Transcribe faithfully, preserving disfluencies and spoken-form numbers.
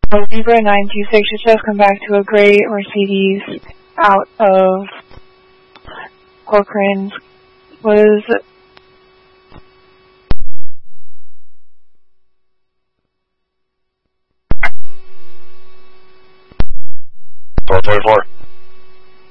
Uh, Zebra nine two six should just come back to a gray Mercedes out of Corcoran's. Was four twenty-four.